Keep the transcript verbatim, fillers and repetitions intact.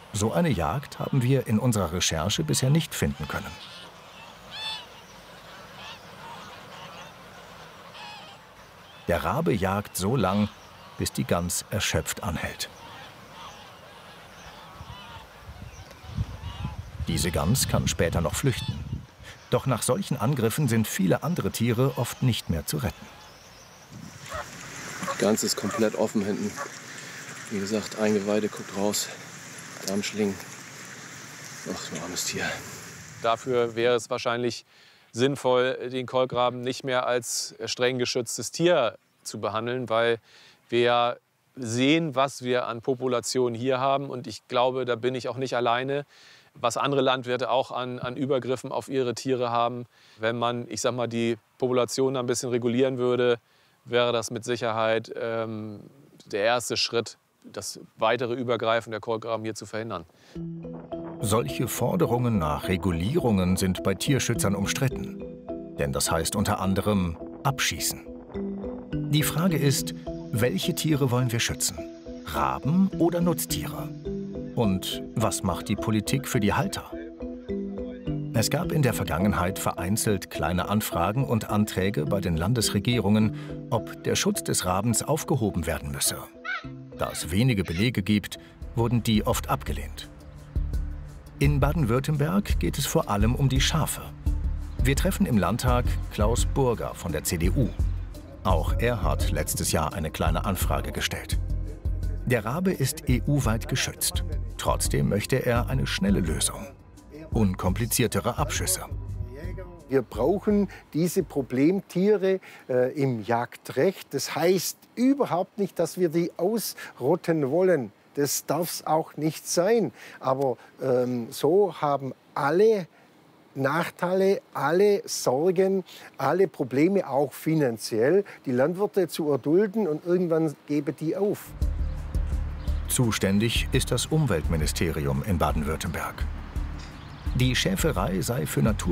So eine Jagd haben wir in unserer Recherche bisher nicht finden können. Der Rabe jagt so lang, bis die Gans erschöpft anhält. Diese Gans kann später noch flüchten. Doch nach solchen Angriffen sind viele andere Tiere oft nicht mehr zu retten. Die Gans ist komplett offen hinten. Wie gesagt, Eingeweide, guckt raus. Darmschlingen. Ach, ein armes Tier. Dafür wäre es wahrscheinlich sinnvoll, den Kolkraben nicht mehr als streng geschütztes Tier zu behandeln, weil wir ja sehen, was wir an Populationen hier haben. Und ich glaube, da bin ich auch nicht alleine, was andere Landwirte auch an, an Übergriffen auf ihre Tiere haben. Wenn man, ich sag mal, die Population ein bisschen regulieren würde, wäre das mit Sicherheit ähm, der erste Schritt, das weitere Übergreifen der Kolkraben hier zu verhindern. Solche Forderungen nach Regulierungen sind bei Tierschützern umstritten. Denn das heißt unter anderem abschießen. Die Frage ist, welche Tiere wollen wir schützen? Raben oder Nutztiere? Und was macht die Politik für die Halter? Es gab in der Vergangenheit vereinzelt kleine Anfragen und Anträge bei den Landesregierungen, ob der Schutz des Rabens aufgehoben werden müsse. Da es wenige Belege gibt, wurden die oft abgelehnt. In Baden-Württemberg geht es vor allem um die Schafe. Wir treffen im Landtag Klaus Burger von der C D U. Auch er hat letztes Jahr eine kleine Anfrage gestellt. Der Rabe ist E U-weit geschützt. Trotzdem möchte er eine schnelle Lösung. Unkompliziertere Abschüsse. Wir brauchen diese Problemtiere äh, im Jagdrecht. Das heißt überhaupt nicht, dass wir die ausrotten wollen. Das darf es auch nicht sein. Aber ähm, so haben alle Nachteile, alle Sorgen, alle Probleme, auch finanziell, die Landwirte zu erdulden und irgendwann geben die auf. Zuständig ist das Umweltministerium in Baden-Württemberg. Die Schäferei sei für Natur